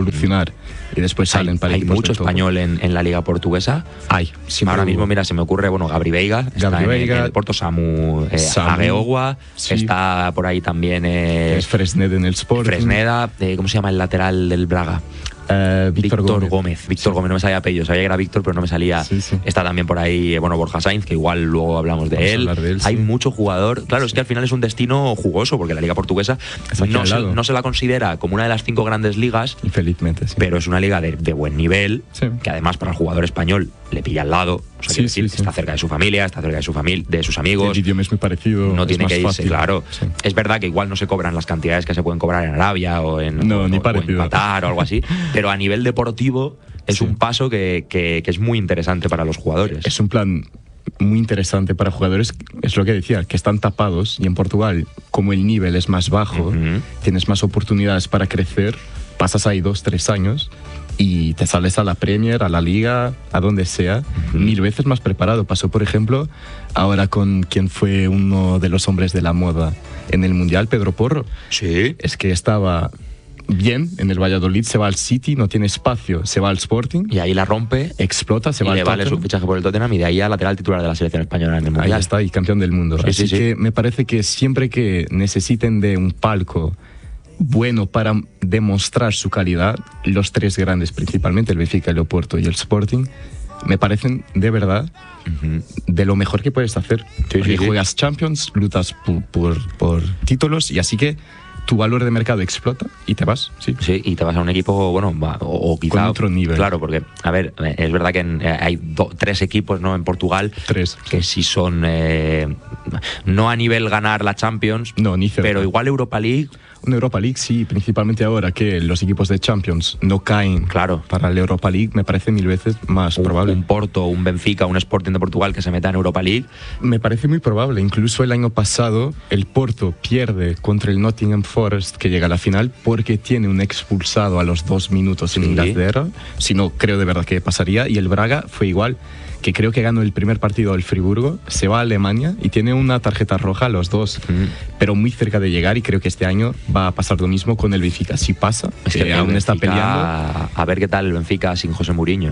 evolucionar y después salen para hay equipos mucho de top. español en la liga portuguesa. Siempre Ahora hubo. mismo, mira, se me ocurre, Gabri Veiga, está en el Porto, Samu Agueogua, sí. está por ahí también es Fresneda en el Sporting. Fresneda, ¿cómo se llama el lateral del Braga? Víctor Gómez. Víctor Gómez, no me salía apellido, sabía que era Víctor, pero no me salía. Sí. Está también por ahí, Borja Sainz, que igual luego hablamos de él. Hay mucho jugador. Claro, es que al final es un destino jugoso, porque la liga portuguesa no se la considera como una de las 5 grandes ligas. Infelizmente, sí. Pero es una liga de buen nivel, que además para el jugador español le pilla al lado. O sea, está cerca de su familia, está cerca de sus amigos. El idioma es muy parecido. No tiene que irse, fácil. Claro. Sí. Es verdad que igual no se cobran las cantidades que se pueden cobrar en Arabia o en Qatar o algo así, pero a nivel deportivo es un paso que es muy interesante para los jugadores. Es un plan muy interesante para jugadores, es lo que decía, que están tapados, y en Portugal, como el nivel es más bajo, tienes más oportunidades para crecer, pasas ahí 2-3 años y te sales a la Premier, a la Liga, a donde sea, 1000 veces más preparado. Pasó, por ejemplo, ahora con quien fue uno de los hombres de la moda en el Mundial, Pedro Porro. Sí. Es que estaba bien en el Valladolid, se va al City, no tiene espacio, se va al Sporting. Y ahí la rompe. Explota, se va al Tottenham. Y le vale su fichaje por el Tottenham y de ahí a lateral titular de la selección española en el Mundial. Ahí está, y campeón del mundo. Así que me parece que siempre que necesiten de un palco bueno para demostrar su calidad, los 3 grandes principalmente, el Benfica, el Oporto y el Sporting, me parecen de verdad de lo mejor que puedes hacer. Porque juegas Champions, luchas por títulos, y así que tu valor de mercado explota y te vas. Sí, y te vas a un equipo, o quizá con otro nivel. Claro, porque, a ver, es verdad que hay 3 equipos, ¿no?, en Portugal, 3, que sí son, no a nivel ganar la Champions, ni cerca. Pero igual Europa League. Una Europa League, sí, principalmente ahora que los equipos de Champions no caen para la Europa League, me parece 1000 veces más probable. Un Porto, un Benfica, un Sporting de Portugal que se meta en Europa League. Me parece muy probable. Incluso el año pasado el Porto pierde contra el Nottingham Forest, que llega a la final, porque tiene un expulsado a los 2 minutos en Inglaterra. Si no, creo de verdad que pasaría. Y el Braga fue igual, que creo que ganó el primer partido al Friburgo, se va a Alemania y tiene una tarjeta roja a los 2, pero muy cerca de llegar, y creo que este año va a pasar lo mismo con el Benfica. Si pasa, es que aún Benfica, está peleando. A ver qué tal el Benfica sin José Mourinho.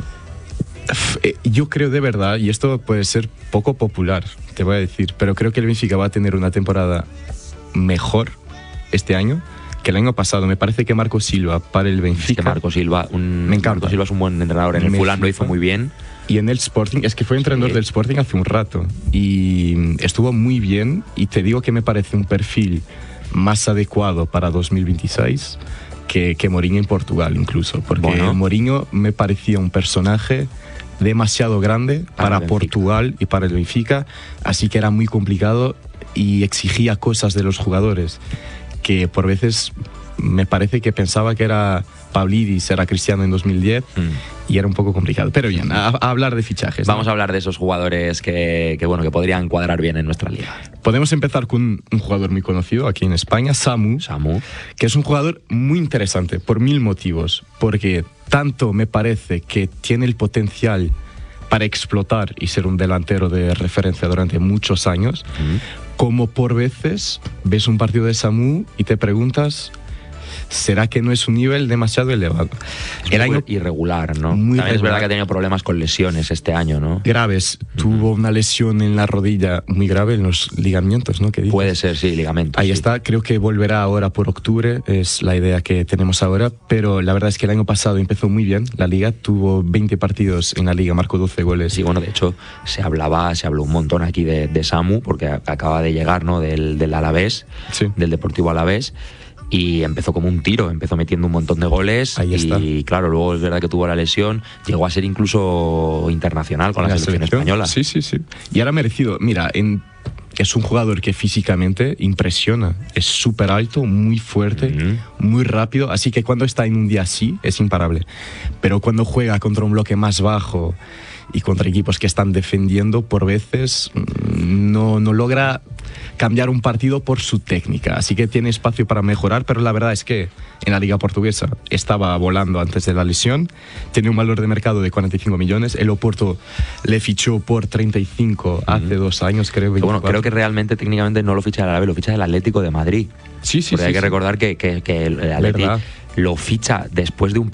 Yo creo de verdad, y esto puede ser poco popular, te voy a decir, pero creo que el Benfica va a tener una temporada mejor este año que el año pasado. Me parece que Marco Silva para el Benfica. Es que Marco Silva, me encanta. Marco Silva es un buen entrenador. En el Fulham lo hizo muy bien. Y en el Sporting, es que fue entrenador del Sporting hace un rato y estuvo muy bien, y te digo que me parece un perfil más adecuado para 2026 que Mourinho en Portugal incluso, porque Mourinho me parecía un personaje demasiado grande para Portugal y para el Benfica, así que era muy complicado y exigía cosas de los jugadores que por veces me parece que pensaba que era Pavlidis, era Cristiano en 2010 y era un poco complicado. Pero bien, a hablar de fichajes. Vamos a hablar de esos jugadores que podrían cuadrar bien en nuestra liga. Podemos empezar con un jugador muy conocido aquí en España, Samu, que es un jugador muy interesante por 1000 motivos. Porque tanto me parece que tiene el potencial para explotar y ser un delantero de referencia durante muchos años, como por veces ves un partido de Samu y te preguntas, ¿será que no es un nivel demasiado elevado? El año irregular, ¿no? También es verdad que ha tenido problemas con lesiones este año, ¿no? Graves. Tuvo una lesión en la rodilla muy grave, en los ligamentos, ¿no? Puede ser, sí, ligamentos. Ahí está, creo que volverá ahora por octubre, es la idea que tenemos ahora, pero la verdad es que el año pasado empezó muy bien la liga, tuvo 20 partidos en la liga, marcó 12 goles. Sí, de hecho, se habló un montón aquí de Samu, porque acaba de llegar, ¿no?, del Alavés, del Deportivo Alavés. Y empezó como un tiro, empezó metiendo un montón de goles. Ahí está. Y claro, luego es verdad que tuvo la lesión, llegó a ser incluso internacional con la selección española. Sí. Y ahora merecido. Mira, es un jugador que físicamente impresiona, es súper alto, muy fuerte, muy rápido, así que cuando está en un día así es imparable. Pero cuando juega contra un bloque más bajo y contra equipos que están defendiendo, por veces no logra cambiar un partido por su técnica, así que tiene espacio para mejorar, pero la verdad es que en la liga portuguesa estaba volando antes de la lesión, tiene un valor de mercado de 45 millones, el Oporto le fichó por 35 hace 2 años, creo. 24. Creo que realmente técnicamente no lo ficha el Alavés, lo ficha el Atlético de Madrid. Sí. Porque hay que recordar que el Atlético lo ficha después de un